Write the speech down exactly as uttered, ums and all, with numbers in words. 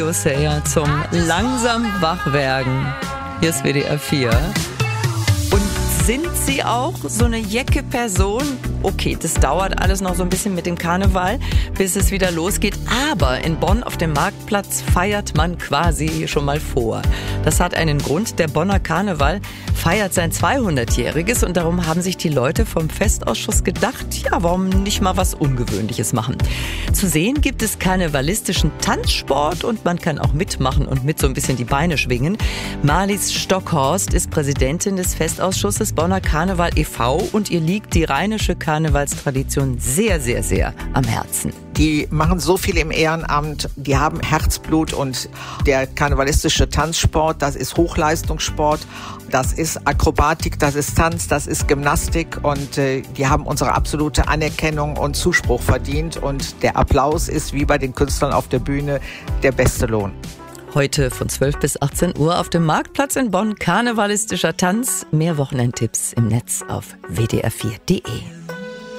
Hosea zum langsam Wachwerden. Hier ist W D R vier. Und sind Sie auch so eine jecke Person? Okay, das dauert alles noch so ein bisschen mit dem Karneval, bis es wieder losgeht. Aber in Bonn auf dem Marktplatz feiert man quasi schon mal vor. Das hat einen Grund. Der Bonner Karneval feiert sein zweihundertjähriges und darum haben sich die Leute vom Festausschuss gedacht, ja, warum nicht mal was Ungewöhnliches machen. Zu sehen gibt es karnevalistischen Tanzsport und man kann auch mitmachen und mit so ein bisschen die Beine schwingen. Marlies Stockhorst ist Präsidentin des Festausschusses Bonner Karneval e V und ihr liegt die rheinische Karnevalstradition sehr, sehr, sehr am Herzen. Die machen so viel im Ehrenamt, die haben Herzblut und der karnevalistische Tanzsport, das ist Hochleistungssport, das ist Akrobatik, das ist Tanz, das ist Gymnastik und äh, die haben unsere absolute Anerkennung und Zuspruch verdient und der Applaus ist wie bei den Künstlern auf der Bühne der beste Lohn. Heute von zwölf bis achtzehn Uhr auf dem Marktplatz in Bonn karnevalistischer Tanz. Mehr Wochenendtipps im Netz auf w d r vier punkt d e.